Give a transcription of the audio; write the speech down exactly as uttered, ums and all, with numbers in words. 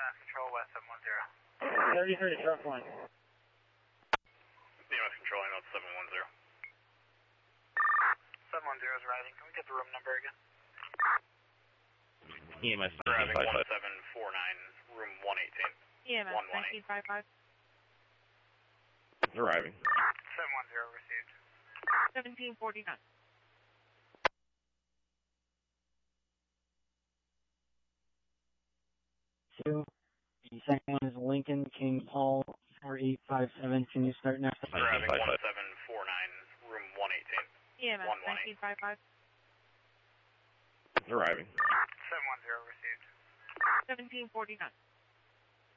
M S Control, West seven one zero. thirty-three, truck one. E M S Control, North seven one zero. seven one zero is arriving. Can we get the room number again? E M S Arriving one seven four nine, room one eighteen. E M S nineteen fifty-five. Arriving. seven one zero received. seventeen forty-nine. Two. The second one is Lincoln King Paul four eight five seven. Can you start next? Arriving one seven four nine, room one eighteen. E M S nineteen fifty-five. Arriving. seven one zero received. seventeen forty-nine.